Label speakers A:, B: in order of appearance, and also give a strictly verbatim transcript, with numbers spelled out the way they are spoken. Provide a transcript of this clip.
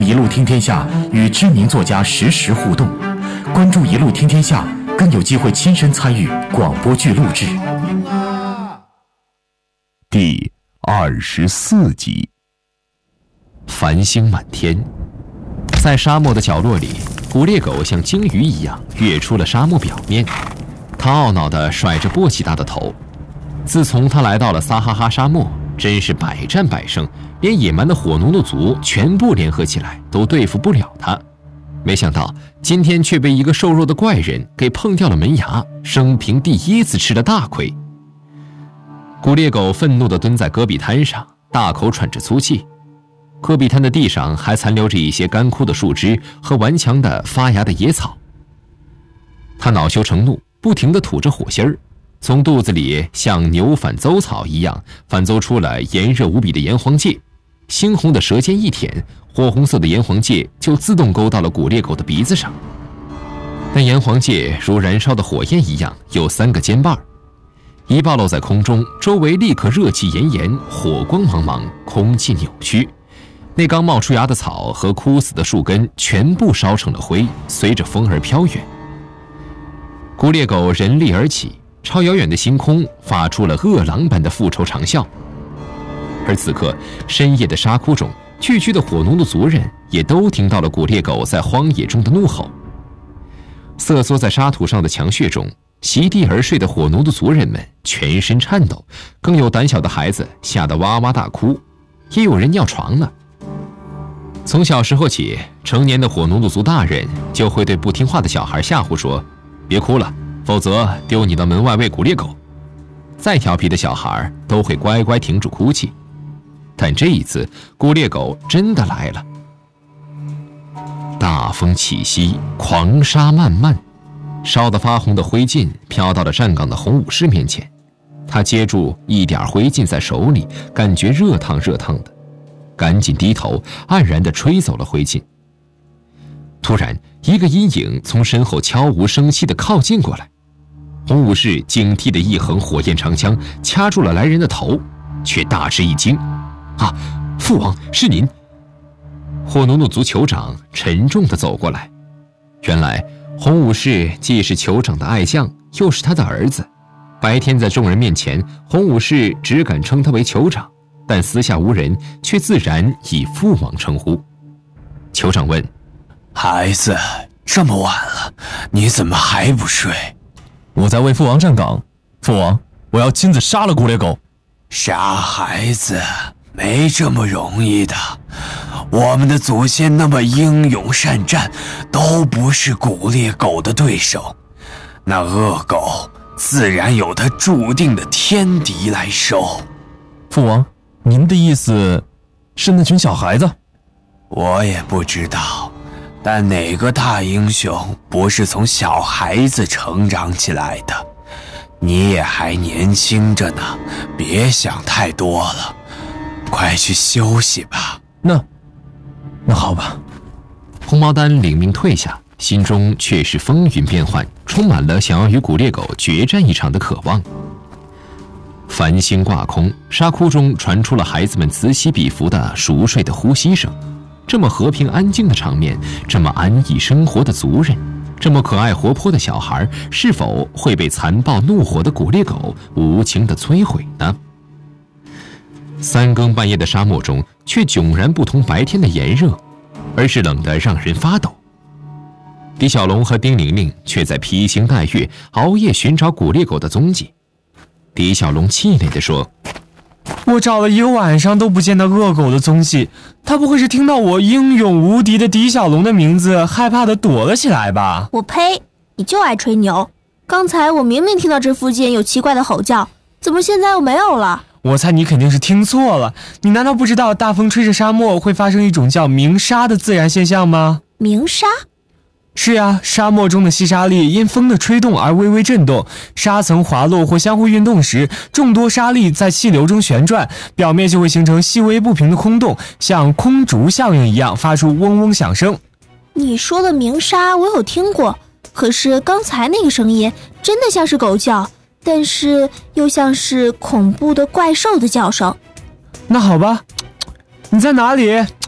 A: 一路听天下与知名作家实时互动，关注一路听天下，更有机会亲身参与广播剧录制。
B: 第二十四集。繁星满天，在沙漠的角落里，古猎狗像鲸鱼一样跃出了沙漠表面，它懊恼地甩着簸箕大的头。自从它来到了撒哈哈沙漠，真是百战百胜，连野蛮的火奴奴族全部联合起来都对付不了它。没想到今天却被一个瘦弱的怪人给碰掉了门牙，生平第一次吃了大亏。古猎狗愤怒地蹲在戈壁滩上，大口喘着粗气。戈壁滩的地上还残留着一些干枯的树枝和顽强的发芽的野草。它恼羞成怒，不停地吐着火星儿，从肚子里像牛反邹草一样反邹出了炎热无比的炎黄芥。猩红的舌尖一舔，火红色的炎黄芥就自动勾到了古猎狗的鼻子上。但炎黄芥如燃烧的火焰一样，有三个尖瓣，一暴露在空中，周围立刻热气炎炎，火光茫茫，空气扭曲。那刚冒出芽的草和枯死的树根全部烧成了灰，随着风而飘远。古猎狗人立而起，朝遥远的星空发出了饿狼般的复仇长啸。而此刻，深夜的沙窟中，聚居的火奴的族人也都听到了古猎狗在荒野中的怒吼。瑟缩在沙土上的墙穴中，席地而睡的火奴的族人们全身颤抖，更有胆小的孩子吓得哇哇大哭，也有人尿床了。从小时候起，成年的火奴鲁族大人就会对不听话的小孩吓唬说：“别哭了，否则丢你到门外喂古猎狗。”再调皮的小孩都会乖乖停止哭泣。但这一次，古猎狗真的来了。大风起兮，狂沙漫漫，烧得发红的灰烬飘到了站岗的红武士面前。他接住一点灰烬在手里，感觉热烫热烫的，赶紧低头，黯然地吹走了灰烬。突然，一个阴影从身后悄无声息地靠近过来，红武士警惕的一横火焰长枪掐住了来人的头，却大吃一惊：“啊，父王，是您！”火奴奴族酋长沉重地走过来。原来，红武士既是酋长的爱将，又是他的儿子。白天在众人面前，红武士只敢称他为酋长，但私下无人，却自然以父王称呼。酋长问：“
C: 孩子，这么晚了，你怎么还不睡？”“
D: 我在为父王站岗，父王，我要亲自杀了古猎狗。”“
C: 杀孩子没这么容易的，我们的祖先那么英勇善战，都不是古猎狗的对手。那恶狗自然有它注定的天敌来收。”“
D: 父王，您的意思是那群小孩子？”“
C: 我也不知道，但哪个大英雄不是从小孩子成长起来的？你也还年轻着呢，别想太多了，快去休息吧。”“
D: 那，那好吧。”
B: 红毛丹领命退下，心中却是风云变幻，充满了想要与古猎狗决战一场的渴望。繁星挂空，沙窟中传出了孩子们此起彼伏的熟睡的呼吸声。这么和平安静的场面，这么安逸生活的族人，这么可爱活泼的小孩，是否会被残暴怒火的古猎狗无情地摧毁呢？三更半夜的沙漠中，却迥然不同白天的炎热，而是冷得让人发抖。李小龙和丁玲玲却在披星戴月，熬夜寻找古猎狗的踪迹。李小龙气馁地说：“
E: 我找了一个晚上都不见到恶狗的踪迹，他不会是听到我英勇无敌的狄小龙的名字，害怕的躲了起来吧？”“
F: 我呸！你就爱吹牛！刚才我明明听到这附近有奇怪的吼叫，怎么现在又没有了？”“
E: 我猜你肯定是听错了，你难道不知道大风吹着沙漠会发生一种叫鸣沙的自然现象吗？”“
F: 鸣沙？”“
E: 是呀，沙漠中的细沙粒因风的吹动而微微震动，沙层滑落或相互运动时，众多沙粒在气流中旋转，表面就会形成细微不平的空洞，像空竹效应一样发出嗡嗡响声。”“
F: 你说的鸣沙我有听过，可是刚才那个声音真的像是狗叫，但是又像是恐怖的怪兽的叫声。”“
E: 那好吧，你在哪里？